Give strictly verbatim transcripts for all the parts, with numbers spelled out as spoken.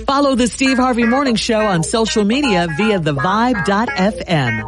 Follow the Steve Harvey Morning Show on social media via the vibe dot f m.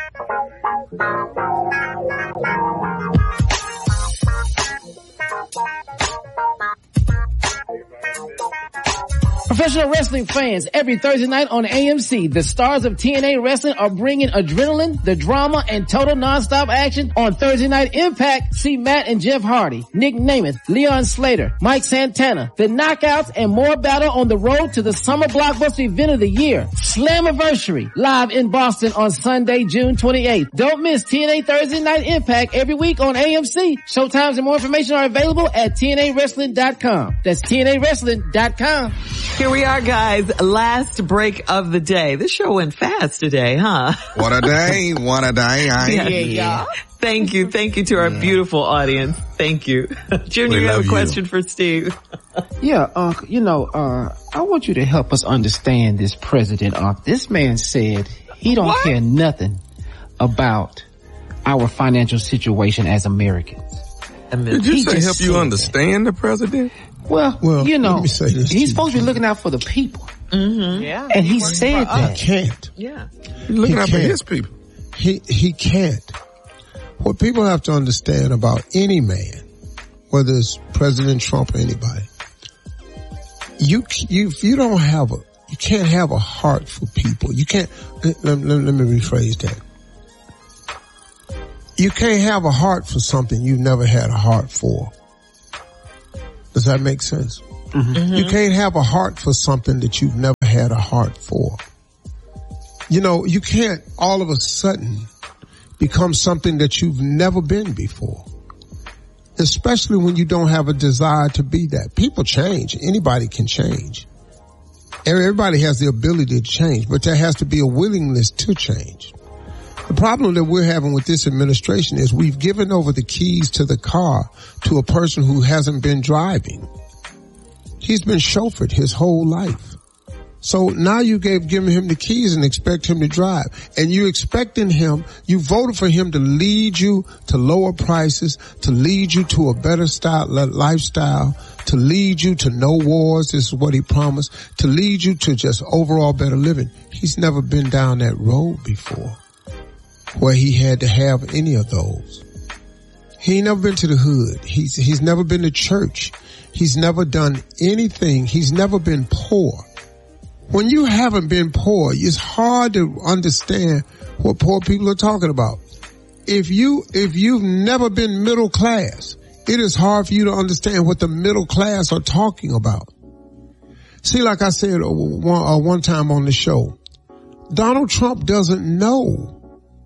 Professional wrestling fans, every Thursday night on A M C, the stars of T N A Wrestling are bringing adrenaline, the drama, and total nonstop action on Thursday Night Impact. See Matt and Jeff Hardy, Nick Namath, Leon Slater, Mike Santana, the Knockouts, and more battle on the road to the summer blockbuster event of the year, Slammiversary, live in Boston on Sunday, June twenty-eighth. Don't miss T N A Thursday Night Impact every week on A M C. Showtimes and more information are available at T N A wrestling dot com. That's T N A wrestling dot com. Here we are, guys. Last break of the day. This show went fast today, huh? What a day. What a day. I yeah, yeah. Thank you. Thank you to our beautiful audience. Thank you. Junior, you have a question you. for Steve. Yeah, uh, you know, uh, I want you to help us understand this president. Uh, this man said he don't what? care nothing about our financial situation as Americans. Did you he say help you understand that. the president? Well, well, you know, he's supposed to be looking out for the people. Mm-hmm. Yeah. And he said that. He can't. Yeah. He's looking he out can't. for his people. He, he can't. What people have to understand about any man, whether it's President Trump or anybody, you, you, if you don't have a, you can't have a heart for people. You can't, let, let, let me rephrase that. You can't have a heart for something you've never had a heart for. Does that make sense? Mm-hmm. You can't have a heart for something that you've never had a heart for. You know, you can't all of a sudden become something that you've never been before. Especially when you don't have a desire to be that. People change. Anybody can change. Everybody has the ability to change, but there has to be a willingness to change. The problem that we're having with this administration is we've given over the keys to the car to a person who hasn't been driving. He's been chauffeured his whole life. So now you gave given him the keys and expect him to drive. And you expecting him, you voted for him to lead you to lower prices, to lead you to a better style, lifestyle, to lead you to no wars. This is what he promised. To lead you to just overall better living. He's never been down that road before, where he had to have any of those. He ain't never been to the hood. He's, he's never been to church. He's never done anything. He's never been poor. When you haven't been poor, it's hard to understand what poor people are talking about. If you, if you've never been middle class, it is hard for you to understand what the middle class are talking about. See, like I said one, uh, one time on the show, Donald Trump doesn't know.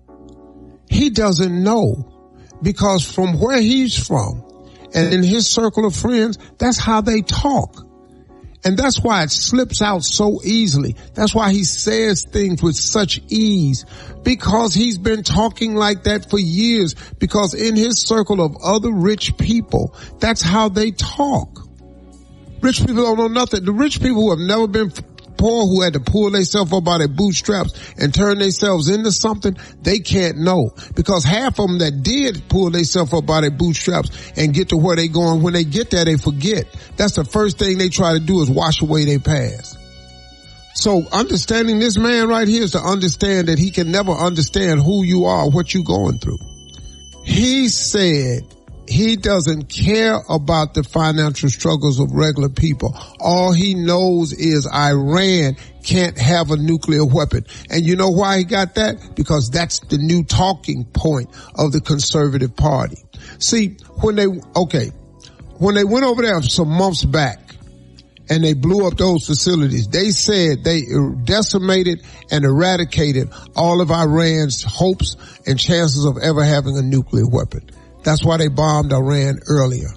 He doesn't know because from where he's from and in his circle of friends, that's how they talk. And that's why it slips out so easily. That's why he says things with such ease, because he's been talking like that for years, because in his circle of other rich people, that's how they talk. Rich people don't know nothing. The rich people who have never been poor, who had to pull themselves up by their bootstraps and turn themselves into something, they can't know. Because half of them that did pull themselves up by their bootstraps and get to where they going, when they get there, they forget. That's the first thing they try to do is wash away their past. So understanding this man right here is to understand that he can never understand who you are, what you're going through. He said he doesn't care about the financial struggles of regular people. All he knows is Iran can't have a nuclear weapon. And you know why he got that? Because that's the new talking point of the conservative party. See, when they, okay, when they went over there some months back and they blew up those facilities, they said they decimated and eradicated all of Iran's hopes and chances of ever having a nuclear weapon. That's why they bombed Iran earlier.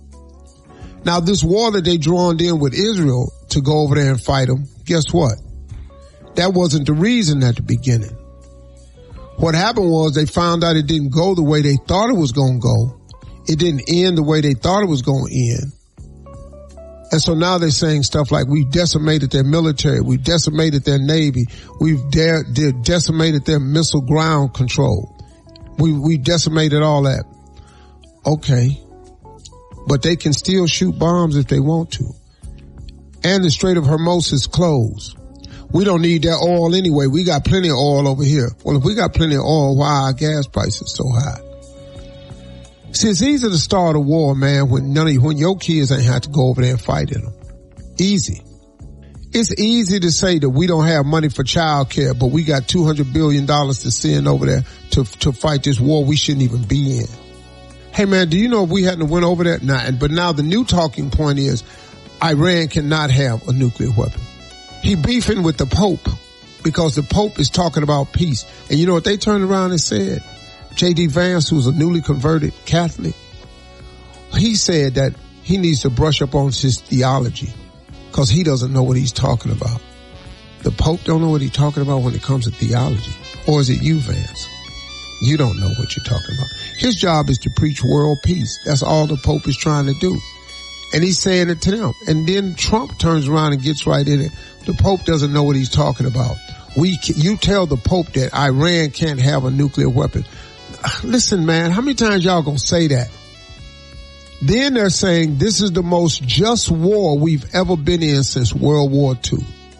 Now, this war that they droned in with Israel to go over there and fight them, guess what? That wasn't the reason at the beginning. What happened was they found out it didn't go the way they thought it was going to go. It didn't end the way they thought it was going to end. And so now they're saying stuff like, we've decimated their military, we've decimated their navy, we've de- de- decimated their missile ground control. We, we decimated all that. Okay. But they can still shoot bombs if they want to. And the Strait of Hormuz is closed. We don't need that oil anyway. We got plenty of oil over here. Well, if we got plenty of oil, why are our gas prices so high? See, it's easy to start a war, man, when none of you, when your kids ain't have to go over there and fight in them. Easy. It's easy to say that we don't have money for child care, but we got two hundred billion dollars to send over there to, to fight this war we shouldn't even be in. Hey man, do you know if we hadn't went over there? Nah, but now the new talking point is Iran cannot have a nuclear weapon. He beefing with the Pope because the Pope is talking about peace. And you know what they turned around and said? J D Vance, who's a newly converted Catholic, he said that he needs to brush up on his theology because he doesn't know what he's talking about. The Pope don't know what he's talking about when it comes to theology. Or is it you, Vance? You don't know what you're talking about. His job is to preach world peace. That's all the Pope is trying to do. And he's saying it to them. And then Trump turns around and gets right in it. The Pope doesn't know what he's talking about. We, you tell the Pope that Iran can't have a nuclear weapon. Listen, man, how many times y'all gonna say that? Then they're saying this is the most just war we've ever been in since World War Two.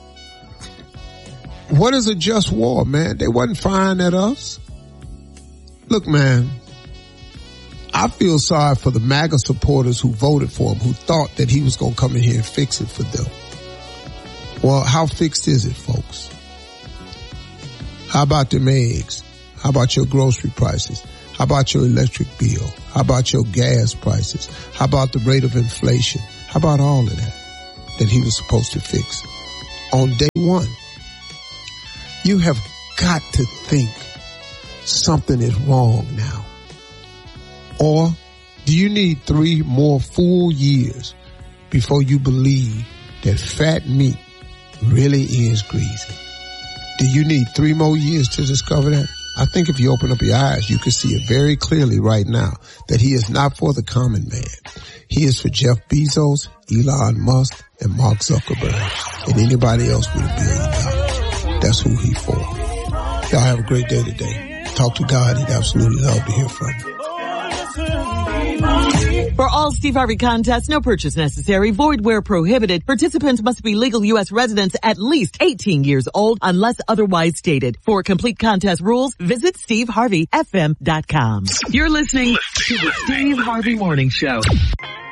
What is a just war, man? They wasn't firing at us. Look, man, I feel sorry for the MAGA supporters who voted for him, who thought that he was going to come in here and fix it for them. Well, how fixed is it, folks? How about them eggs? How about your grocery prices? How about your electric bill? How about your gas prices? How about the rate of inflation? How about all of that that he was supposed to fix on day one? You have got to think something is wrong now. Or do you need three more full years before you believe that fat meat really is greasy? Do you need three more years to discover that? I think if you open up your eyes, you can see it very clearly right now that he is not for the common man. He is for Jeff Bezos, Elon Musk, and Mark Zuckerberg, and anybody else with a billion dollars. That's who he's for. Y'all have a great day today. Talk to God. He'd absolutely love to hear from you. For all Steve Harvey contests, no purchase necessary, void where prohibited. Participants must be legal U S residents at least eighteen years old unless otherwise stated. For complete contest rules, visit steve harvey f m dot com. You're listening to the Steve Harvey Morning Show.